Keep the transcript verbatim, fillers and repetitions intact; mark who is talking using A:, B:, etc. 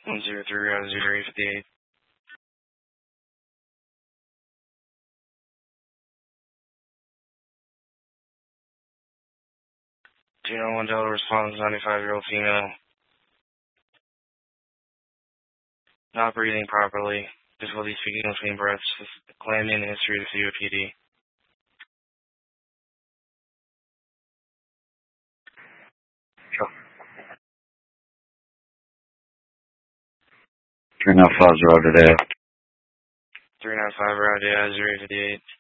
A: one zero three, uh, zero eight fifty-eight. two nine one Delta response, ninety-five-year-old female. Not breathing properly. Difficulty speaking between breaths. Claiming the history of C O P D.
B: Sure. three nine five zero today.
A: three nine five, route, yeah, zero eight fifty-eight.